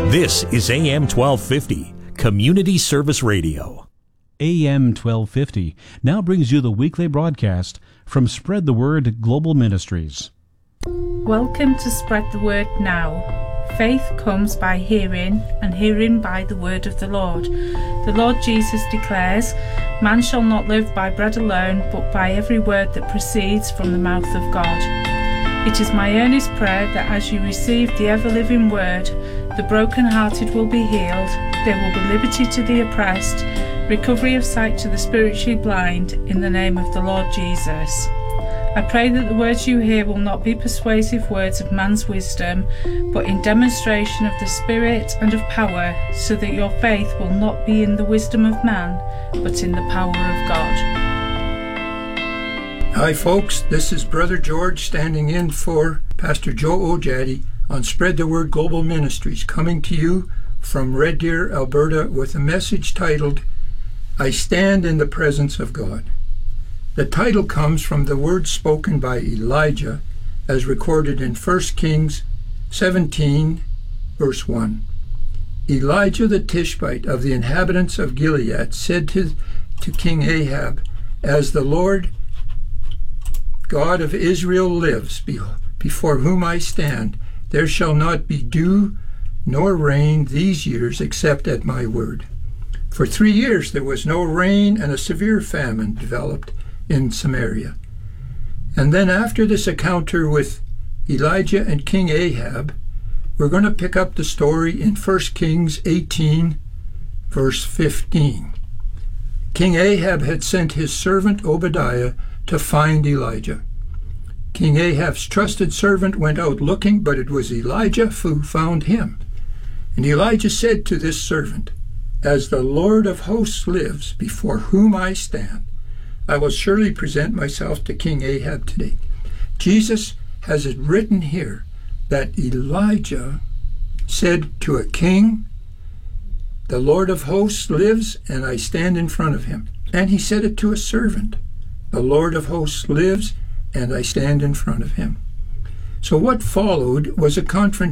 This is AM 1250, Community Service Radio. AM 1250 now brings you the weekly broadcast from Spread the Word Global Ministries. Welcome to Spread the Word Now. Faith comes by hearing, and hearing by the word of the Lord. The Lord Jesus declares, "Man shall not live by bread alone, but by every word that proceeds from the mouth of God." It is my earnest prayer that as you receive the ever-living word, the broken-hearted will be healed, there will be liberty to the oppressed, recovery of sight to the spiritually blind, in the name of the Lord Jesus. I pray that the words you hear will not be persuasive words of man's wisdom, but in demonstration of the Spirit and of power, so that your faith will not be in the wisdom of man, but in the power of God. Hi folks, this is Brother George standing in for Pastor Joe Ojadi on Spread the Word Global Ministries, coming to you from Red Deer, Alberta, with a message titled, I Stand in the Presence of God. The title comes from the words spoken by Elijah as recorded in 1 Kings 17, verse 1. Elijah the Tishbite of the inhabitants of Gilead said to King Ahab, As the Lord God of Israel lives, before whom I stand, there shall not be dew nor rain these years except at my word. For 3 years there was no rain, and a severe famine developed in Samaria. And then after this encounter with Elijah and King Ahab, we're going to pick up the story in 1 Kings 18, verse 15. King Ahab had sent his servant Obadiah to find Elijah. King Ahab's trusted servant went out looking, but it was Elijah who found him. And Elijah said to this servant, As the Lord of hosts lives, before whom I stand, I will surely present myself to King Ahab today. Jesus has it written here that Elijah said to a king, The Lord of hosts lives, and I stand in front of him. And he said it to a servant, The Lord of hosts lives, and I stand in front of him. So what followed was a confrontation